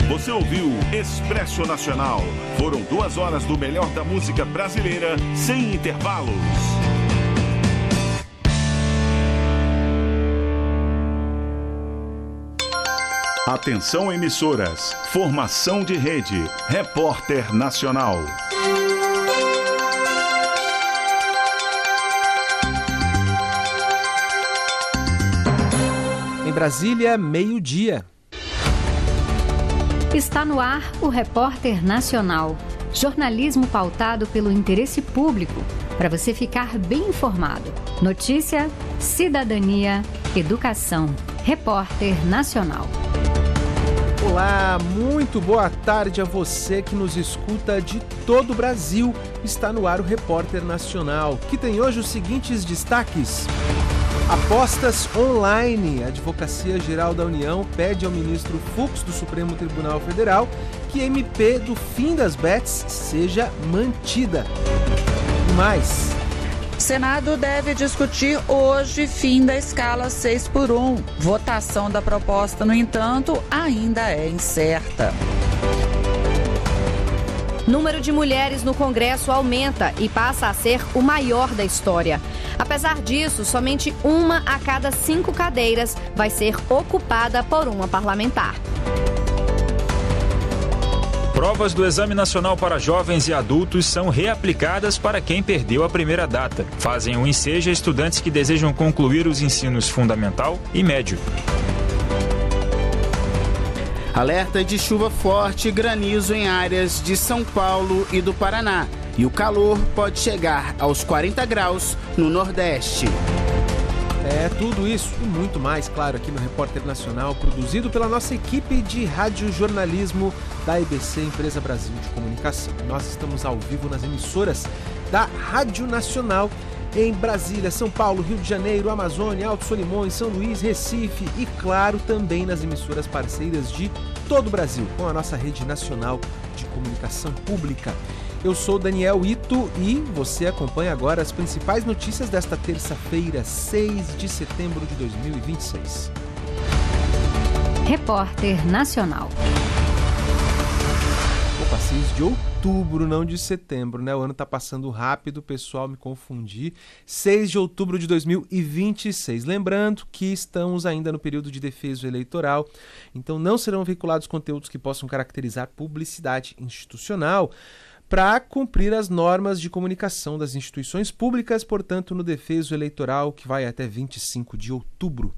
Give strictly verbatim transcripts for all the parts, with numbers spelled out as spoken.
Você ouviu Expresso Nacional. Foram duas horas do melhor da música brasileira, sem intervalos. Atenção, emissoras. Formação de rede. Repórter Nacional. Em Brasília, meio-dia. Está no ar o Repórter Nacional. Jornalismo pautado pelo interesse público, para você ficar bem informado. Notícia, cidadania, educação. Repórter Nacional. Olá, muito boa tarde a você que nos escuta de todo o Brasil. Está no ar o Repórter Nacional, que tem hoje os seguintes destaques. Apostas online. A Advocacia Geral da União pede ao ministro Fux do Supremo Tribunal Federal que a M P do fim das bets seja mantida. E mais. Senado deve discutir hoje fim da escala seis por um. Votação da proposta, no entanto, ainda é incerta. Número de mulheres no Congresso aumenta e passa a ser o maior da história. Apesar disso, somente uma a cada cinco cadeiras vai ser ocupada por uma parlamentar. Provas do Exame Nacional para Jovens e Adultos são reaplicadas para quem perdeu a primeira data. Fazem o ensejo a estudantes que desejam concluir os ensinos fundamental e médio. Alerta de chuva forte e granizo em áreas de São Paulo e do Paraná. E o calor pode chegar aos quarenta graus no Nordeste. É tudo isso e muito mais, claro, aqui no Repórter Nacional, produzido pela nossa equipe de radiojornalismo da E B C, Empresa Brasil de Comunicação. Nós estamos ao vivo nas emissoras da Rádio Nacional em Brasília, São Paulo, Rio de Janeiro, Amazônia, Alto Solimões, São Luís, Recife e, claro, também nas emissoras parceiras de todo o Brasil, com a nossa rede nacional de comunicação pública. Eu sou Daniel Ito e você acompanha agora as principais notícias desta terça-feira, seis de setembro de dois mil e vinte e seis. Repórter Nacional. Opa, seis de outubro, não de setembro, né? O ano tá passando rápido, pessoal, me confundi. seis de outubro de dois mil e vinte e seis. Lembrando que estamos ainda no período de defeso eleitoral, então não serão veiculados conteúdos que possam caracterizar publicidade institucional, para cumprir as normas de comunicação das instituições públicas, portanto, no defeso eleitoral que vai até vinte e cinco de outubro.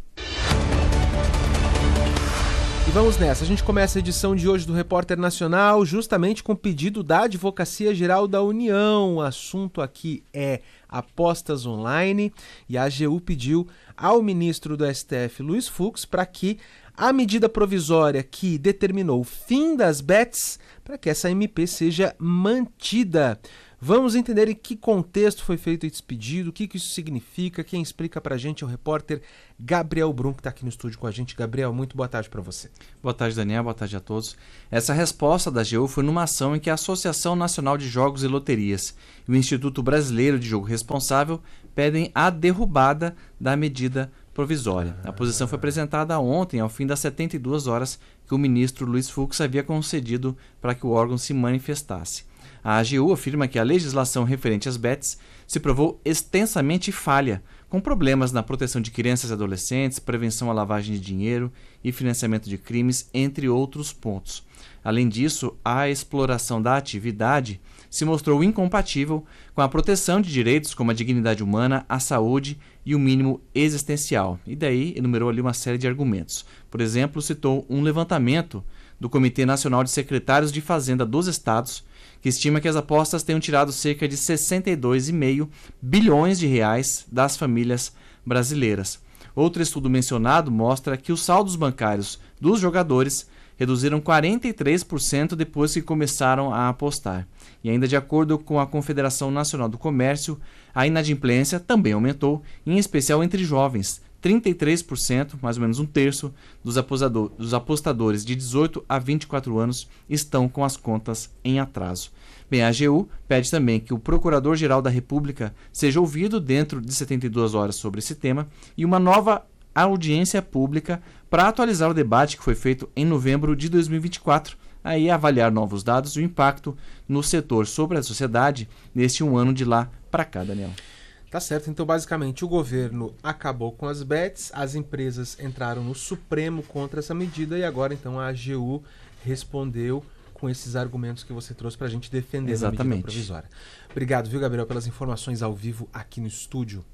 E vamos nessa, a gente começa a edição de hoje do Repórter Nacional justamente com o pedido da Advocacia Geral da União. O assunto aqui é apostas online e a A G U pediu ao ministro do S T F, Luiz Fux, para que a medida provisória que determinou o fim das bets, para que essa M P seja mantida. Vamos entender em que contexto foi feito esse pedido, o que, que isso significa. Quem explica para a gente é o repórter Gabriel Brum, que está aqui no estúdio com a gente. Gabriel, muito boa tarde para você. Boa tarde, Daniel. Boa tarde a todos. Essa resposta da A G U foi numa ação em que a Associação Nacional de Jogos e Loterias e o Instituto Brasileiro de Jogo Responsável pedem a derrubada da medida provisória. A posição foi apresentada ontem, ao fim das setenta e duas horas que o ministro Luiz Fux havia concedido para que o órgão se manifestasse. A A G U afirma que a legislação referente às bets se provou extensamente falha, com problemas na proteção de crianças e adolescentes, prevenção à lavagem de dinheiro e financiamento de crimes, entre outros pontos. Além disso, a exploração da atividade se mostrou incompatível com a proteção de direitos como a dignidade humana, a saúde e o mínimo existencial. E daí enumerou ali uma série de argumentos. Por exemplo, citou um levantamento do Comitê Nacional de Secretários de Fazenda dos Estados, que estima que as apostas tenham tirado cerca de sessenta e dois vírgula cinco bilhões de reais das famílias brasileiras. Outro estudo mencionado mostra que os saldos bancários dos jogadores reduziram quarenta e três por cento depois que começaram a apostar. E ainda de acordo com a Confederação Nacional do Comércio, a inadimplência também aumentou, em especial entre jovens. trinta e três por cento, mais ou menos um terço, dos, apostador, dos apostadores de dezoito a vinte e quatro anos estão com as contas em atraso. Bem, a A G U pede também que o Procurador-Geral da República seja ouvido dentro de setenta e duas horas sobre esse tema e uma nova audiência pública para atualizar o debate que foi feito em novembro de dois mil e vinte e quatro, aí avaliar novos dados e o impacto no setor sobre a sociedade neste um ano de lá para cá, Daniel. Tá certo, então basicamente o governo acabou com as bets, as empresas entraram no Supremo contra essa medida e agora então a A G U respondeu com esses argumentos que você trouxe para a gente defender a medida provisória. Obrigado, viu, Gabriel, pelas informações ao vivo aqui no estúdio.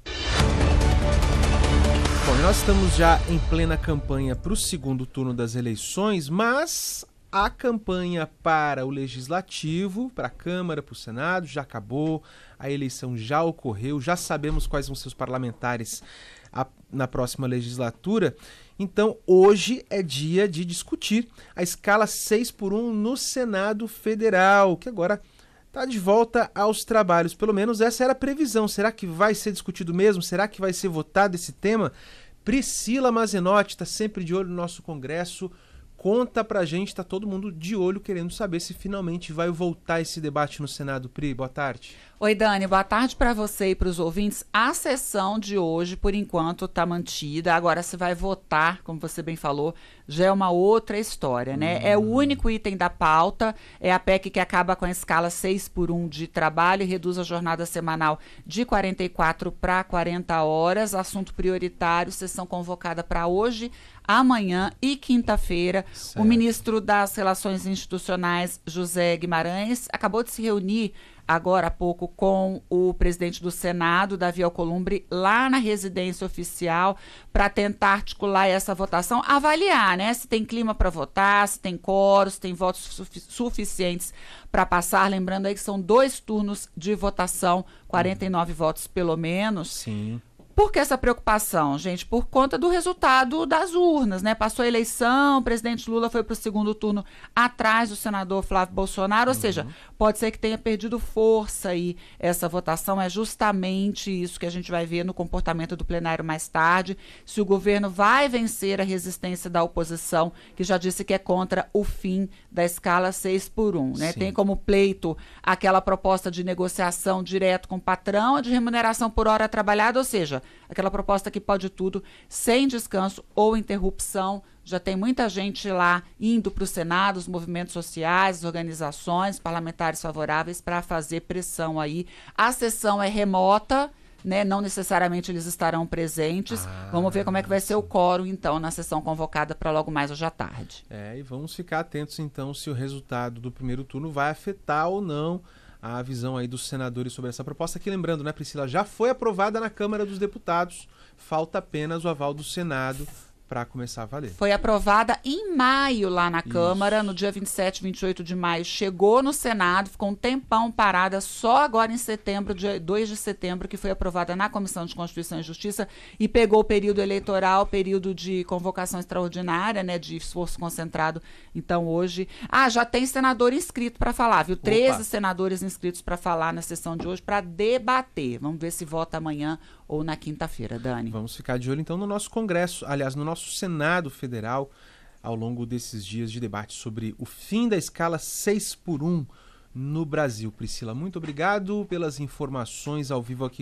Bom, nós estamos já em plena campanha para o segundo turno das eleições, mas a campanha para o Legislativo, para a Câmara, para o Senado, já acabou, a eleição já ocorreu, já sabemos quais vão ser os parlamentares a, na próxima legislatura. Então, hoje é dia de discutir a escala seis por um no Senado Federal, que agora está de volta aos trabalhos. Pelo menos essa era a previsão. Será que vai ser discutido mesmo? Será que vai ser votado esse tema? Priscila Mazenotti está sempre de olho no nosso Congresso. Conta pra gente, tá todo mundo de olho querendo saber se finalmente vai voltar esse debate no Senado. Pri, boa tarde. Oi, Dani, boa tarde para você e para os ouvintes. A sessão de hoje, por enquanto, está mantida. Agora, se vai votar, como você bem falou, já é uma outra história, né? Hum. É o único item da pauta, é a P E C que acaba com a escala seis por um de trabalho e reduz a jornada semanal de quarenta e quatro para quarenta horas. Assunto prioritário, sessão convocada para hoje, amanhã e quinta-feira. O ministro das Relações Institucionais, José Guimarães, acabou de se reunir agora há pouco com o presidente do Senado, Davi Alcolumbre, lá na residência oficial, para tentar articular essa votação, avaliar, né, se tem clima para votar, se tem quórum, se tem votos sufi- suficientes para passar. Lembrando aí que são dois turnos de votação, quarenta e nove uhum. votos pelo menos. Sim. Por que essa preocupação, gente? Por conta do resultado das urnas, né? Passou a eleição, o presidente Lula foi para o segundo turno atrás do senador Flávio Bolsonaro, ou uhum. seja, pode ser que tenha perdido força aí essa votação. É justamente isso que a gente vai ver no comportamento do plenário mais tarde, se o governo vai vencer a resistência da oposição, que já disse que é contra o fim da escala seis por um, né? Tem como pleito aquela proposta de negociação direto com o patrão, de remuneração por hora trabalhada, ou seja, aquela proposta que pode tudo, sem descanso ou interrupção. Já tem muita gente lá indo para o Senado, os movimentos sociais, as organizações, parlamentares favoráveis para fazer pressão aí. A sessão é remota, né? Não necessariamente eles estarão presentes. Ah, vamos ver como é que vai ser o quórum, então, na sessão convocada para logo mais hoje à tarde. É, e vamos ficar atentos, então, se o resultado do primeiro turno vai afetar ou não a visão aí dos senadores sobre essa proposta, que lembrando, né, Priscila, já foi aprovada na Câmara dos Deputados, falta apenas o aval do Senado para começar a valer. Foi aprovada em maio lá na Isso. Câmara, no dia vinte e sete, vinte e oito de maio, chegou no Senado, ficou um tempão parada, só agora em setembro, dia dois de setembro, que foi aprovada na Comissão de Constituição e Justiça e pegou o período eleitoral, período de convocação extraordinária, né, de esforço concentrado. Então hoje, ah, já tem senador inscrito para falar, viu? Opa. treze senadores inscritos para falar na sessão de hoje, para debater. Vamos ver se vota amanhã ou na quinta-feira, Dani. Vamos ficar de olho então no nosso Congresso, aliás, no nosso Senado Federal, ao longo desses dias de debate sobre o fim da escala seis por um no Brasil. Priscila, muito obrigado pelas informações ao vivo aqui